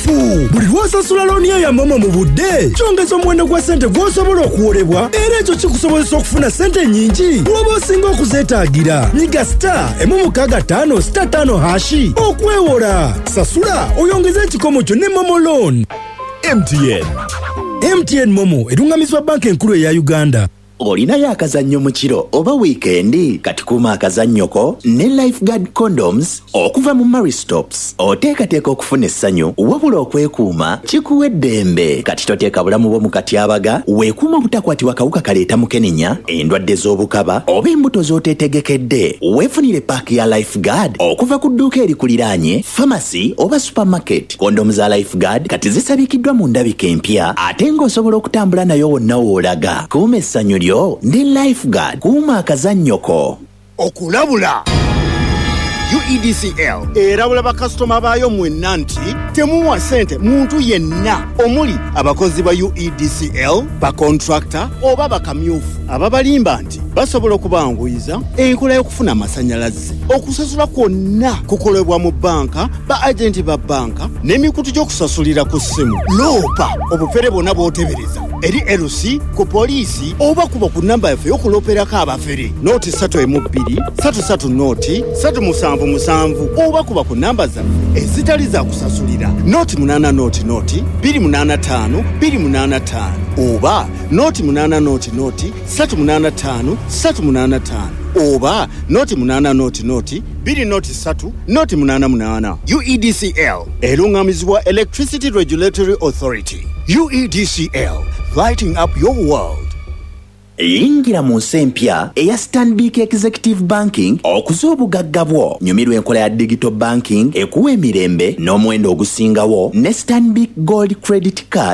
kituufu. Buli lw'osasula looni yo ya momo mu budde kyongeza omuwendo gwa ssente gw'osobola okuwolebwa, era ekyo kikusobozesa okufuna ssente nnyingi bw'oba osinga okuzeetaagira. Nyiga *165*5 okwewola. Sasula oyongeze ekikomo kyo ne Momo Loan. MTN Momo erungamizibwa banka enkulu eya Uganda. Olinayo akazannyo mu kiro oba wiikendi, kati kuuma akazannyo ko ne Lifeguard Condoms okuva mu Maristops. Oteekateeka okufuna essanyu wabula okwekuuma kikuwa eddembe. Kati toteeka bulamu bwo mu katyabaga, weekuuma obutakwatibwa kawuka kaleeta mukenenya, endwadde z'obukaba oba embuto z'oteetegekedde. Weefunire paaki ya Lifeguard okuva ku dduuka erikuliraanye, pharmacy oba supermarket. Kondomu za Lifeguard kati zisabikiddwa mu ndabika empya, ate ng'osobola okutambula nayo wonna w'olaga. Kuuma essanyu ne Lifeguard, kuuma akazannyo ko. Okulabula UEDCL erabula bakasitoma baayo mwenna nti temuwa ssente muntu yenna omuli abakozi ba UEDCL, bakontrakta oba bakamyufu ababalimba nti basobola okubanguyiza enkola y'okufuna amasannyalaze. Okusasula kwonna kukolebwa mu banka, ba agenti ba banka n'emikutu gy'okusasulira ku ssimu. Loopa obufere bwonna bw'otebereza eri LC, ku poliisi oba kuba ku nnamba yaffe y'okulooperako abafere. Nooti 3-2-33 nooti 377 oba kuba ku nnamba zaffe ezitali za kusasulira. Nooti 8 nooti 285 oba nooti 8 nooti 385 oba nooti 8 nooti 2 nooti 88. UEDCL erungamizibwa Electricity Regulatory Authority. UEDCL, lighting up your world. Yingira mu nsi empya eya Stanbic Executive Banking okuza obugagga bwo. Nyumirwa enkola ya digital banking ekuwa emirembe n'omuwendo ogusingawo ne Stanbic Gold Credit Card